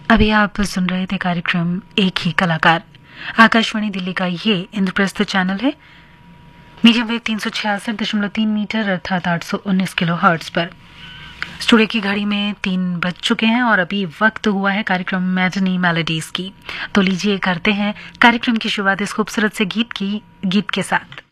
अभी आप सुन रहे थे कार्यक्रम एक ही कलाकार। आकाशवाणी दिल्ली का ये इंद्रप्रस्थ चैनल है, मीडियम वेव 366.3 मीटर अर्थात 819 किलो हर्ट्ज पर। स्टूडियो की घड़ी में 3 बज चुके हैं और अभी वक्त हुआ है कार्यक्रम मैटिनी मेलोडीज की। तो लीजिए करते हैं कार्यक्रम की शुरुआत इस खूबसूरत से गीत के साथ।